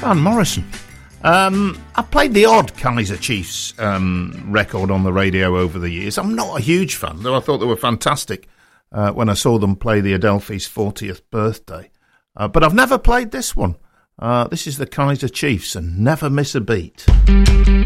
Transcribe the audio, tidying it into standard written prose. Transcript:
Van Morrison. I've played the odd Kaiser Chiefs record on the radio over the years. I'm not a huge fan, though I thought they were fantastic when I saw them play the Adelphi's 40th birthday. But I've never played this one. This is the Kaiser Chiefs and Never Miss a Beat.